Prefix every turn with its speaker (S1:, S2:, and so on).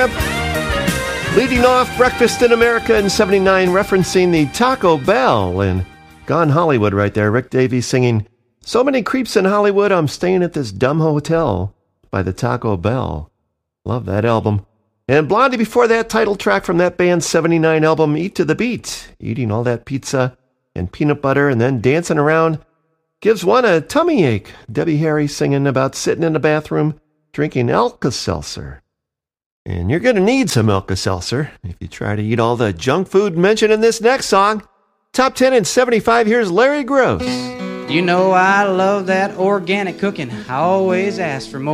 S1: Leading off Breakfast in America in 79, referencing the Taco Bell and Gone Hollywood right there. Rick Davies singing So Many Creeps in Hollywood, I'm Staying at This Dumb Hotel by the Taco Bell. Love that album. And Blondie before that, title track from that band's 79 album, Eat to the Beat. Eating all that pizza and peanut butter and then dancing around gives one a tummy ache. Debbie Harry singing about sitting in the bathroom drinking Alka-Seltzer. And you're going to need some Alka-Seltzer if you try to eat all the junk food mentioned in this next song. Top 10 in 75, here's Larry Gross.
S2: You know I love that organic cooking. I always ask for more.